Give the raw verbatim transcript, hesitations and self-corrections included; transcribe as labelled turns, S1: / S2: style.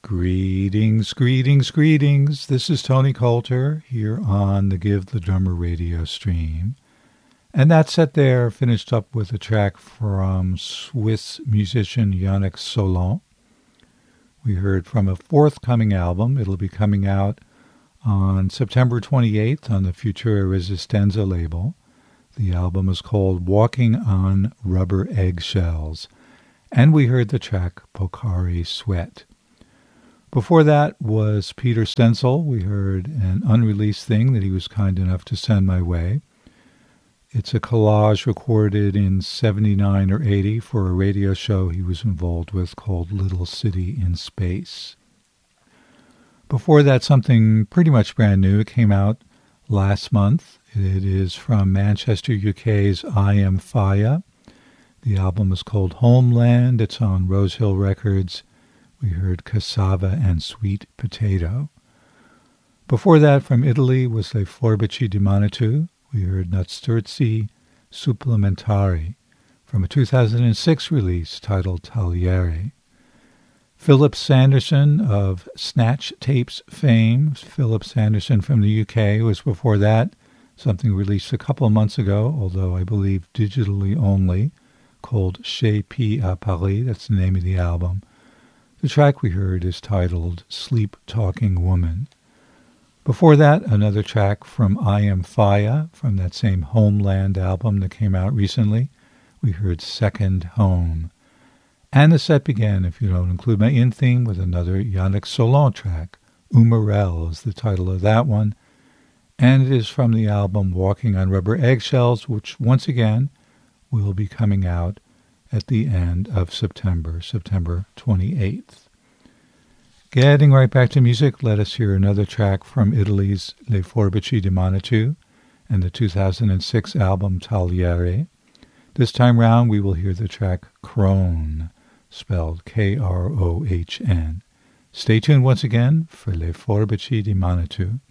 S1: Greetings, greetings, greetings. This is Tony Coulter here on the Give the Drummer radio stream. And that set there finished up with a track from Swiss musician Yannick Solon. We heard from a forthcoming album. It'll be coming out on September twenty-eighth on the Futura Resistenza label. The album is called Walking on Rubber Eggshells. And we heard the track Pocari Sweat. Before that was Peter Stenzel. We heard an unreleased thing that he was kind enough to send my way. It's a collage recorded in seventy-nine or eighty for a radio show he was involved with called Little City in Space. Before that, something pretty much brand new. It came out last month. It is from Manchester, U K's I Am Faya. The album is called Homeland. It's on Rosehill Records. We heard Cassava and Sweet Potato. Before that, from Italy, was Le Forbici di Manitou. We heard Nasturzi Supplementari from a two thousand six release titled Tagliere. Philip Sanderson of Snatch Tapes fame. Philip Sanderson from the U K was before that. Something released a couple of months ago, although I believe digitally only, called Chez P à Paris. That's the name of the album. The track we heard is titled Sleep Talking Woman. Before that, another track from I Am Faya, from that same Homeland album that came out recently. We heard Second Home. And the set began, if you don't include my in-theme, with another Yannick Solon track. Umarell is the title of that one. And it is from the album Walking on Rubber Eggshells, which once again will be coming out at the end of September, September twenty-eighth. Getting right back to music, let us hear another track from Italy's Le Forbici di Manitou and the two thousand six album Tagliere. This time round, we will hear the track Crone, spelled K R O H N. Stay tuned once again for Le Forbici di Manitou.